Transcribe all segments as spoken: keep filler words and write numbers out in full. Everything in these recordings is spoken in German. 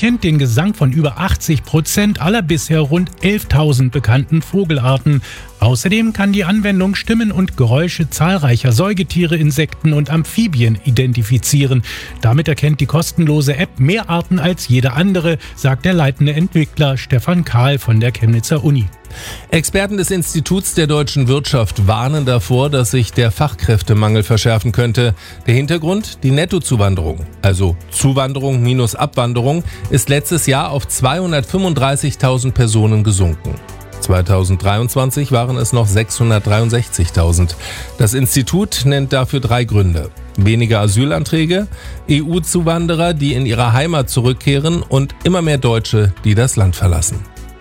kennt den Gesang von über achtzig Prozent aller bisher rund elftausend bekannten Vogelarten. Außerdem kann die Anwendung Stimmen und Geräusche zahlreicher Säugetiere, Insekten und Amphibien identifizieren. Damit erkennt die kostenlose App mehr Arten als jede andere, sagt der leitende Entwickler Stefan Kahl von der Chemnitzer Uni. Experten des Instituts der deutschen Wirtschaft warnen davor, dass sich der Fachkräftemangel verschärfen könnte. Der Hintergrund? Die Nettozuwanderung, also Zuwanderung minus Abwanderung, ist letztes Jahr auf zweihundertfünfunddreißigtausend Personen gesunken. zweitausenddreiundzwanzig waren es noch sechshundertdreiundsechzigtausend. Das Institut nennt dafür drei Gründe: weniger Asylanträge, E U-Zuwanderer, die in ihre Heimat zurückkehren und immer mehr Deutsche, die das Land verlassen.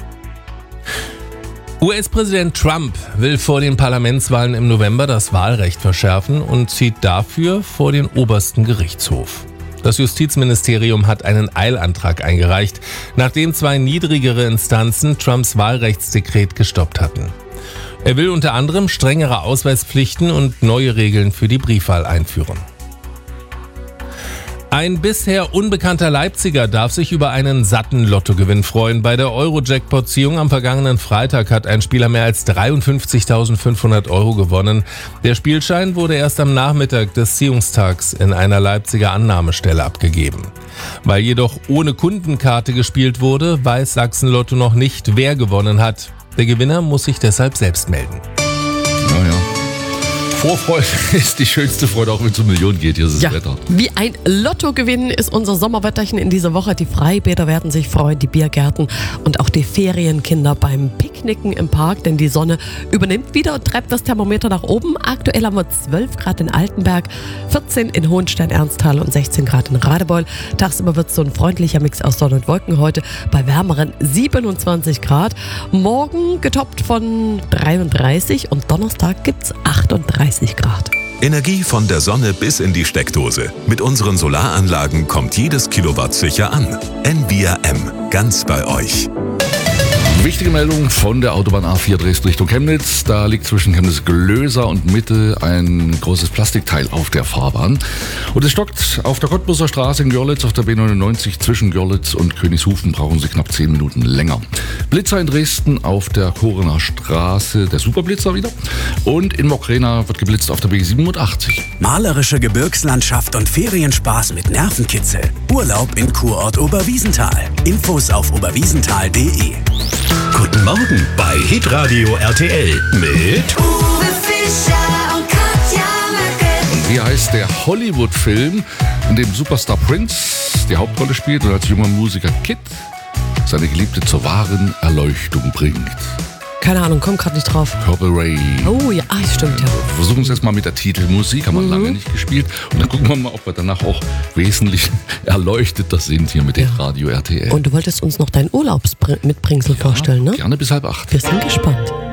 U S-Präsident Trump will vor den Parlamentswahlen im November das Wahlrecht verschärfen und zieht dafür vor den obersten Gerichtshof. Das Justizministerium hat einen Eilantrag eingereicht, nachdem zwei niedrigere Instanzen Trumps Wahlrechtsdekret gestoppt hatten. Er will unter anderem strengere Ausweispflichten und neue Regeln für die Briefwahl einführen. Ein bisher unbekannter Leipziger darf sich über einen satten Lottogewinn freuen. Bei der Euro-Jackpot-Ziehung am vergangenen Freitag hat ein Spieler mehr als dreiundfünfzigtausendfünfhundert Euro gewonnen. Der Spielschein wurde erst am Nachmittag des Ziehungstags in einer Leipziger Annahmestelle abgegeben. Weil jedoch ohne Kundenkarte gespielt wurde, weiß Sachsen-Lotto noch nicht, wer gewonnen hat. Der Gewinner muss sich deshalb selbst melden. Naja. Vorfreude ist die schönste Freude, auch wenn es um Millionen geht, hier ist das ja, Wetter. Wie ein Lottogewinn ist unser Sommerwetterchen in dieser Woche. Die Freibäder werden sich freuen, die Biergärten und auch die Ferienkinder beim Picknicken im Park, denn die Sonne übernimmt wieder und treibt das Thermometer nach oben. Aktuell haben wir zwölf Grad in Altenberg, vierzehn in Hohenstein-Ernsthal und sechzehn Grad in Radebeul. Tagsüber wird es so ein freundlicher Mix aus Sonne und Wolken heute bei wärmeren siebenundzwanzig Grad. Morgen getoppt von dreiunddreißig und Donnerstag gibt es achtunddreißig Grad. Energie von der Sonne bis in die Steckdose. Mit unseren Solaranlagen kommt jedes Kilowatt sicher an. Envia M, ganz bei euch. Wichtige Meldung von der Autobahn A vier Dresden Richtung Chemnitz. Da liegt zwischen Chemnitz-Glöser und Mitte ein großes Plastikteil auf der Fahrbahn. Und es stockt auf der Cottbuser Straße in Görlitz auf der B neunundneunzig zwischen Görlitz und Königshofen. Brauchen Sie knapp zehn Minuten länger. Blitzer in Dresden auf der Korener Straße, der Superblitzer wieder. Und in Mokrena wird geblitzt auf der B siebenundachtzig. Malerische Gebirgslandschaft und Ferienspaß mit Nervenkitzel. Urlaub in Kurort Oberwiesenthal. Infos auf oberwiesenthal punkt de. Guten Morgen bei Hitradio R T L mit Uwe Fischer und Katja Möcke. Und wie heißt der Hollywood-Film, in dem Superstar Prince die Hauptrolle spielt und als junger Musiker Kid seine Geliebte zur wahren Erleuchtung bringt? Keine Ahnung, komm gerade nicht drauf. Purple Rain. Oh ja, ah, stimmt ja. Wir versuchen es erstmal mit der Titelmusik, haben wir mhm. lange nicht gespielt. Und dann gucken wir mal, ob wir danach auch wesentlich erleuchteter sind hier mit dem ja. Radio R T L. Und du wolltest uns noch dein Urlaubsmitbringsel ja, vorstellen, ne? Gerne bis halb acht. Wir sind gespannt.